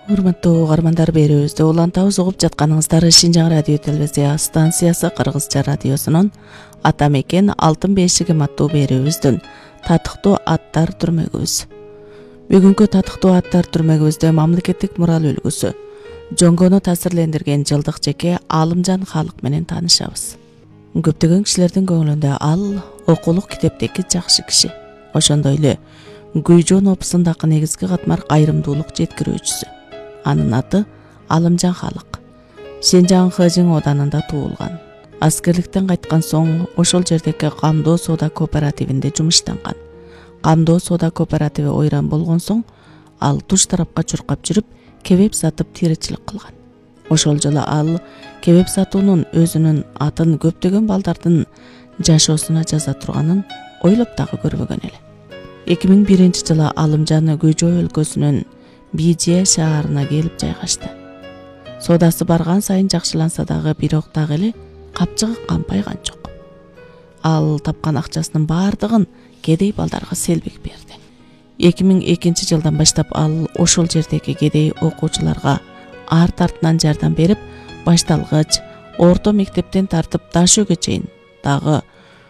Урматтуу угармандар, берүүбүздө улантабыз угуп жатканыңыздар Шинжаң радио телевизия станциясы Кыргызча радиосунун Ата мекен алтын бешигим аттуу берүүбүздүн татыктуу аттар түрмөгүбүз. Бүгүнкү татыктуу аттар түрмөгүбүздө мамлекеттик мурал үлгүсү жоңгону таасирлендирген жылдык жеке Алымжан Халык менен таанышабыз. Көптөгөн кишилердин көңүлүндө ал окулук китептеги жакшы киши. Ошондой эле Гүйжөн опусундагы негизги катмар кайрымдуулук жеткирүүчүсү. Анын аты Алымжан Халык. Шинжаң Хэжиң оданында туулган. Аскерликтен кайткан соң ошол жердеги камдоо соода кооперативинде жумуштанган. Камдоо соода кооперативи ойран болгон соң ал туш тарапка чуркап жүрүп, кебеп сатып тиричилик кылган. Ошол жылы ал кебеп сатуунун өзүнүн атын көптөгөн балдардын жашоосуна жаза турганын ойлоп дагы көрбөгөн эле. 2001 жылы Алымжан Гүйжө өлкөсүнүн Бийже шаарына келип жайгашты. Соодасы барган сайын жакшыланса дагы, бирок дагы эле капчыгы кампайган жок. Ал тапкан акчасынын бардыгын кедей балдарга селбик берди. 2002 жылдан баштап ал ошол жердеги кедей окуучуларга арт артынан жардам берип, башталгыч, орто мектептен тартып Дашөөгө чейин дагы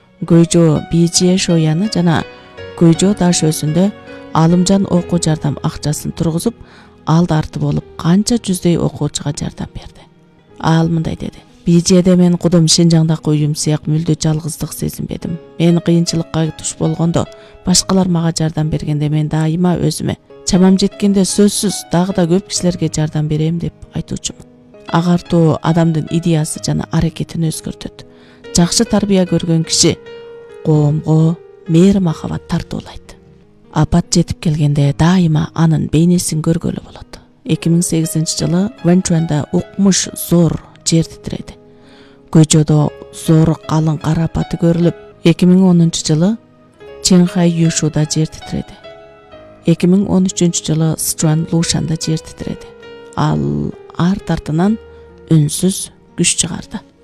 Гүйжө Бийже шояны жана Гүйжө Дашөөсүндө Алымжан окуу жардам акчасын тургузуп, алды арты болуп канча жүздөй окуучуга жардам берди. Ал мындай деди: Бийжеде мен кудум Шинжаңдагы үйүм сыяк мүлдө жалгыздык сезинбедим. Мен кыйынчылыкка туш болгондо, башкалар мага жардам бергенде мен дайыма өзүмө чамам жеткенде сөзсүз дагы да көп кишилерге жардам берем деп айтуучумун. Агартуу адамдын идеясы жана аракетин өзгөртөт. Жакшы тарбия көргөн киши коомго мээри махабат тартуулайт. Апат жетип келгенде дайыма анын бейнесин көргөлө болот. 2008 жылы Вэнчуанда укмуш зор жер титиреди. Гүйжөдө зор калың кар апаты көрүлүп, 2010 жылы Чэнхай Юшуда жер титиреди. 2013 жылы Сычуан Лушанда жер титиреди. Ал арт артынан үнсүз күч чыгарды.